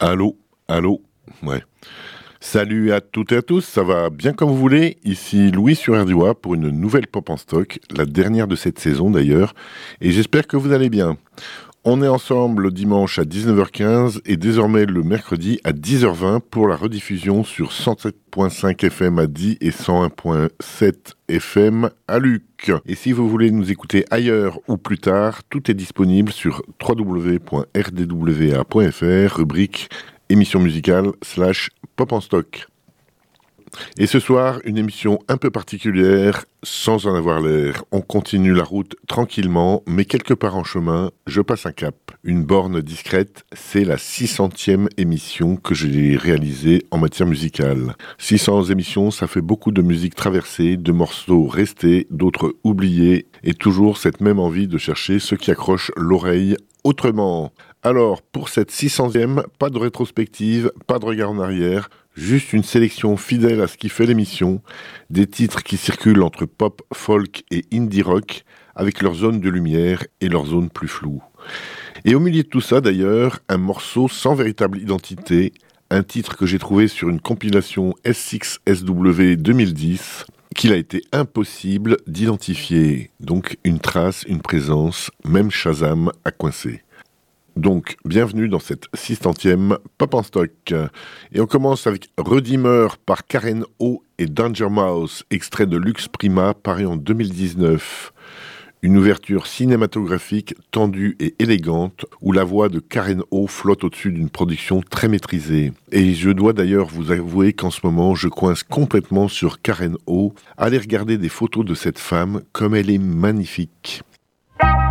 Allô, allô, ouais. Salut à toutes et à tous, ça va bien comme vous voulez. Ici Louis sur RDOA pour une nouvelle Pop en Stock, la dernière de cette saison d'ailleurs, et j'espère que vous allez bien. On est ensemble le dimanche à 19h15 et désormais le mercredi à 10h20 pour la rediffusion sur 107.5 FM à Die et 101.7 FM à Luc. Et si vous voulez nous écouter ailleurs ou plus tard, tout est disponible sur www.rdwa.fr, rubrique émission musicale / pop en stock. Et ce soir, une émission un peu particulière, sans en avoir l'air. On continue la route tranquillement, mais quelque part en chemin, je passe un cap. Une borne discrète, c'est la 600e émission que j'ai réalisée en matière musicale. 600 émissions, ça fait beaucoup de musique traversée, de morceaux restés, d'autres oubliés, et toujours cette même envie de chercher ce qui accroche l'oreille autrement. Alors, pour cette 600e, pas de rétrospective, pas de regard en arrière, juste une sélection fidèle à ce qui fait l'émission, des titres qui circulent entre pop, folk et indie rock, avec leurs zones de lumière et leurs zones plus floues. Et au milieu de tout ça, d'ailleurs, un morceau sans véritable identité, un titre que j'ai trouvé sur une compilation S6SW 2010, qu'il a été impossible d'identifier. Donc une trace, une présence, même Shazam a coincé. Donc, bienvenue dans cette 600e Pop en Stock. Et on commence avec Redeemer par Karen O et Danger Mouse, extrait de Lux Prima, paru en 2019. Une ouverture cinématographique tendue et élégante, où la voix de Karen O flotte au-dessus d'une production très maîtrisée. Et je dois d'ailleurs vous avouer qu'en ce moment, je coince complètement sur Karen O. Allez regarder des photos de cette femme, comme elle est magnifique.